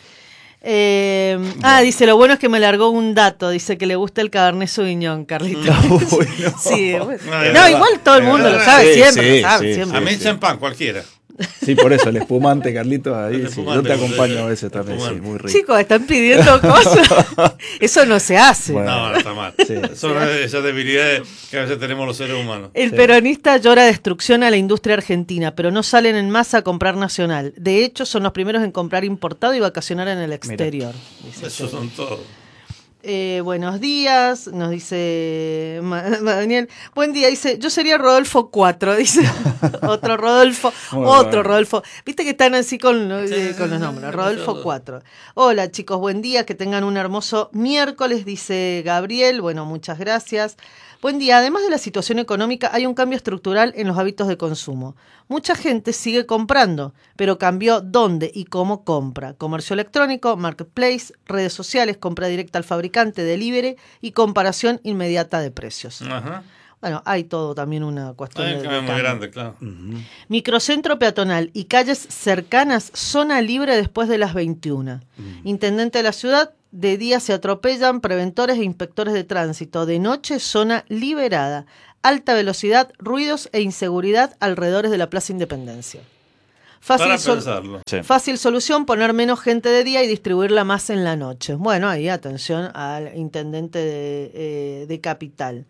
Eh, ah, dice, lo bueno es que me largó un dato. Dice que le gusta el Cabernet Sauvignon, Carlitos. Uy, no. Sí, bueno. No, No, es verdad. igual todo el Es mundo lo verdad. sabe, Sí, siempre sí, lo sabe, sí, siempre. A mí sí. champán, cualquiera. Sí, por eso, el espumante, Carlitos, ahí. El sí. espumante, Yo te acompaño el a veces también, sí, espumante. muy rico. Chicos, están pidiendo cosas. Eso no se hace. Bueno. No, no está mal. Sí. Son esas debilidades que a veces tenemos los seres humanos. El peronista llora destrucción a la industria argentina, pero no salen en masa a comprar nacional. De hecho, son los primeros en comprar importado y vacacionar en el exterior. Dice Esos son todos. Eh, buenos días, nos dice Ma- Ma- Daniel. Buen día, dice, yo sería Rodolfo cuatro, dice otro Rodolfo, Muy otro bueno. Rodolfo. Viste que están así con, eh, Sí, con los sí, nombres, sí, Rodolfo todos. cuatro. Hola chicos, buen día, que tengan un hermoso miércoles, dice Gabriel. Bueno, muchas gracias. Buen día, además de la situación económica, hay un cambio estructural en los hábitos de consumo. Mucha gente sigue comprando, pero cambió dónde y cómo compra. Comercio electrónico, marketplace, redes sociales, compra directa al fabricante, delivery y comparación inmediata de precios. Ajá. Bueno, hay todo también una cuestión Hay de, un de cambio muy cambio. grande, claro. Microcentro peatonal y calles cercanas, zona libre después de las veintiuna. Intendente de la ciudad, De día se atropellan preventores e inspectores de tránsito. De noche, zona liberada. Alta velocidad, ruidos e inseguridad alrededor de la Plaza Independencia. Fácil, Para sol- pensarlo. Sí. fácil solución, poner menos gente de día y distribuirla más en la noche. Bueno, ahí atención al intendente de, eh, de Capital.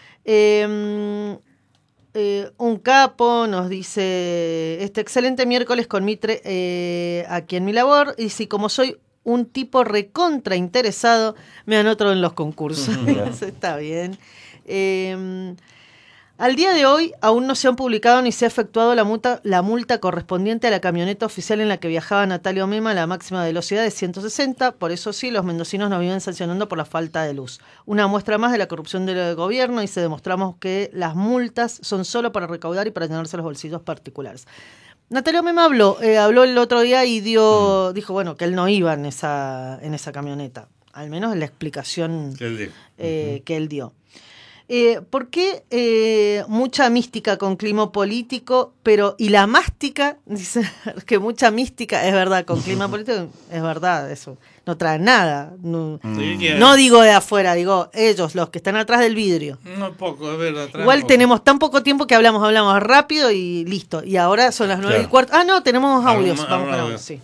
Eh, eh, un capo nos dice, este excelente miércoles con Mitre eh, aquí en mi labor, y si como soy un tipo recontra interesado, me anoto en los concursos. Está bien. Eh, al día de hoy aún no se han publicado ni se ha efectuado la multa, la multa correspondiente a la camioneta oficial en la que viajaba Natalio Mema a la máxima velocidad de ciento sesenta. Por eso sí, los mendocinos nos viven sancionando por la falta de luz. Una muestra más de la corrupción del gobierno, y se demostramos que las multas son solo para recaudar y para llenarse los bolsillos particulares. Natalio Mema habló, eh, habló el otro día y dio, mm. dijo bueno que él no iba en esa, en esa camioneta, al menos en la explicación que él, eh, uh-huh. que él dio. Eh, ¿Por qué eh, mucha mística con clima político, pero y la mástica? Dice que mucha mística, es verdad, con clima político, es verdad, eso no trae nada. No, mm. no digo de afuera, digo ellos, los que están atrás del vidrio. No, poco, es verdad. Igual poco. Tenemos tan poco tiempo que hablamos, hablamos rápido y listo. Y ahora son las nueve claro. y cuarto. Ah, no, tenemos audios. Algún, Vamos con audio. audios, sí.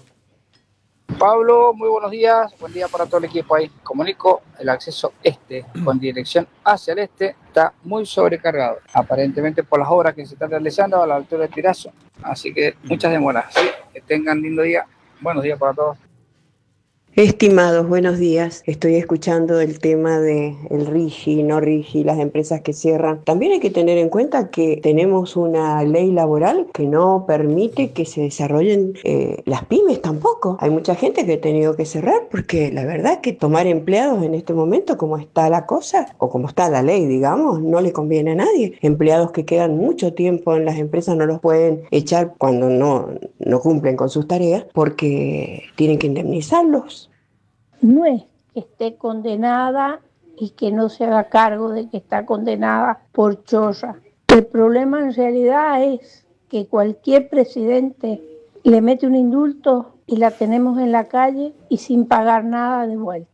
Pablo, muy buenos días, buen día para todo el equipo ahí. Comunico, el acceso este con dirección hacia el este está muy sobrecargado, aparentemente por las obras que se están realizando a la altura del Tirazo, así que muchas demoras. ¿Sí? Que tengan lindo día, buenos días para todos. Estimados, buenos días. Estoy escuchando el tema de el RIGI, no RIGI, las empresas que cierran. También hay que tener en cuenta que tenemos una ley laboral que no permite que se desarrollen eh, las pymes tampoco. Hay mucha gente que ha tenido que cerrar porque la verdad es que tomar empleados en este momento, como está la cosa, o como está la ley, digamos, no le conviene a nadie. Empleados que quedan mucho tiempo en las empresas no los pueden echar cuando no, no cumplen con sus tareas porque tienen que indemnizarlos. No es que esté condenada y que no se haga cargo de que está condenada por chorra. El problema en realidad es que cualquier presidente le mete un indulto y la tenemos en la calle y sin pagar nada de vuelta.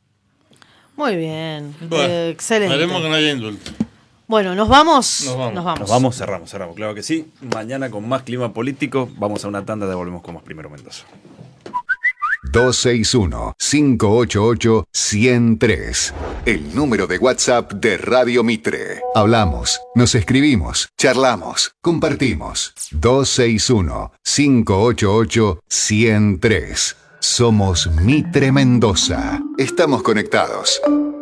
Muy bien, bueno, eh, excelente. Esperemos que no haya indulto. Bueno, ¿nos vamos? Nos vamos. Nos vamos. Nos vamos, cerramos, cerramos, claro que sí. Mañana con más clima político, vamos a una tanda, devolvemos con más Primero Mendoza. dos seis uno, cinco ocho ocho, uno cero tres. El número de WhatsApp de Radio Mitre. Hablamos, nos escribimos, charlamos, compartimos. dos seis uno, cinco ocho ocho, uno cero tres. Somos Mitre Mendoza. Estamos conectados.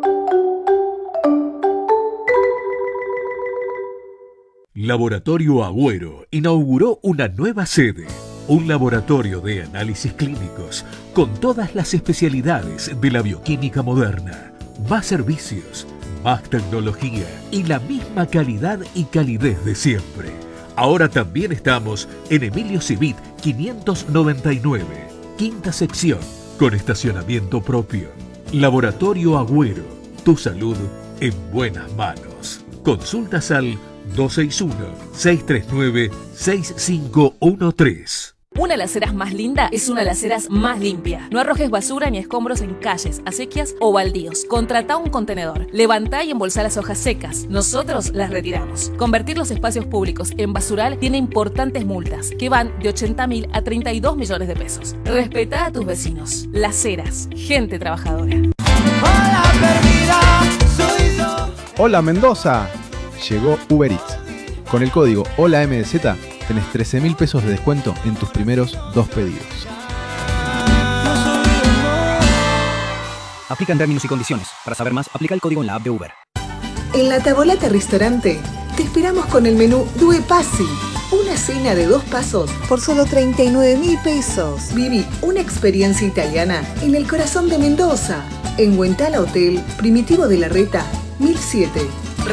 Laboratorio Agüero inauguró una nueva sede. Un laboratorio de análisis clínicos con todas las especialidades de la bioquímica moderna. Más servicios, más tecnología y la misma calidad y calidez de siempre. Ahora también estamos en Emilio Civit quinientos noventa y nueve, quinta sección, con estacionamiento propio. Laboratorio Agüero, tu salud en buenas manos. Consultas al dos seis uno, seis tres nueve, seis cinco uno tres. Una de las aceras más linda es una de las aceras más limpia. No arrojes basura ni escombros en calles, acequias o baldíos. Contratá un contenedor. Levantá y embolsá las hojas secas. Nosotros las retiramos. Convertir los espacios públicos en basural tiene importantes multas que van de ochenta mil a treinta y dos millones de pesos. Respetá a tus vecinos. Las Heras, gente trabajadora. Hola Mendoza. Llegó Uber Eats. Con el código HOLAMDZ tenés trece mil pesos de descuento en tus primeros dos pedidos. Aplican términos y condiciones. Para saber más, aplica el código en la app de Uber. En la Tavolata Restaurante te esperamos con el menú Due Passi. Una cena de dos pasos por solo treinta y nueve mil pesos. Viví una experiencia italiana en el corazón de Mendoza. En Huentala Hotel, Primitivo de la Reta, mil siete.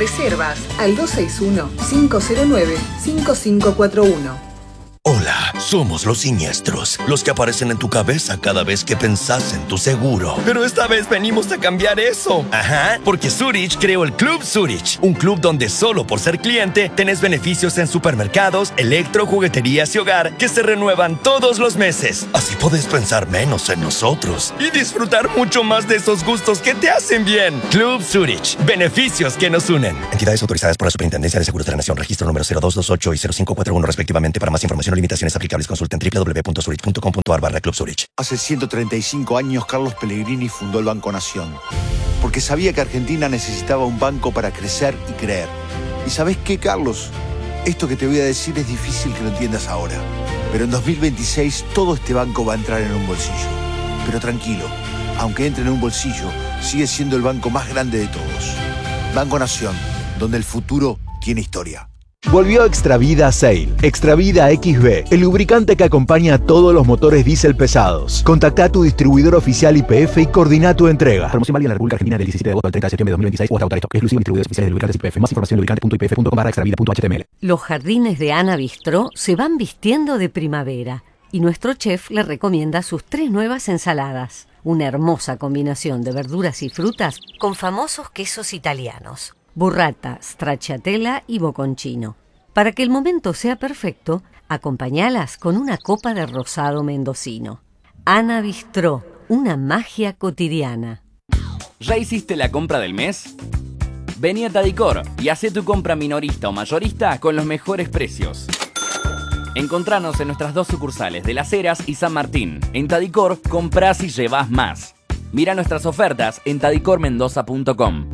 Reservas al dos seis uno, cinco cero nueve, cinco cinco cuatro uno. Hola, Somos los siniestros, los que aparecen en tu cabeza cada vez que pensás en tu seguro. Pero esta vez venimos a cambiar eso. Ajá, porque Zurich creó el Club Zurich, un club donde solo por ser cliente tenés beneficios en supermercados, electro, jugueterías y hogar que se renuevan todos los meses. Así podés pensar menos en nosotros y disfrutar mucho más de esos gustos que te hacen bien. Club Zurich, beneficios que nos unen. Entidades autorizadas por la Superintendencia de Seguros de la Nación, registro número cero dos dos ocho y cero cinco cuatro uno respectivamente. Para más información o limitaciones aplicables, consulten doble u doble u doble u punto zurich punto com punto a r barra Club Zurich. Hace ciento treinta y cinco años, Carlos Pellegrini fundó el Banco Nación, porque sabía que Argentina necesitaba un banco para crecer y creer. ¿Y sabés qué, Carlos? Esto que te voy a decir es difícil que lo entiendas ahora, pero en dos mil veintiséis todo este banco va a entrar en un bolsillo. Pero tranquilo, aunque entre en un bolsillo, sigue siendo el banco más grande de todos. Banco Nación, donde el futuro tiene historia. Volvió Extravida Sail. Extravida X B, el lubricante que acompaña a todos los motores diésel pesados. Contacta a tu distribuidor oficial Y P F y coordina tu entrega. Promoción válida en la República Argentina del diecisiete de agosto al treinta de septiembre de dos mil veintiséis o hasta agotar stock. Exclusivo en distribuidores oficiales de lubricantes Y P F. Más información en lubricante punto i p f punto com barra extravida punto h t m l. Los jardines de Ana Bistró se van vistiendo de primavera y nuestro chef le recomienda sus tres nuevas ensaladas. Una hermosa combinación de verduras y frutas con famosos quesos italianos: burrata, stracciatella y bocconcino. Para que el momento sea perfecto, acompañalas con una copa de rosado mendocino. Ana Bistró, una magia cotidiana. ¿Ya hiciste la compra del mes? Vení a Tadicor y hacé tu compra minorista o mayorista con los mejores precios. Encontranos en nuestras dos sucursales de Las Heras y San Martín. En Tadicor, comprás y llevás más. Mira nuestras ofertas en tadicor mendoza punto com.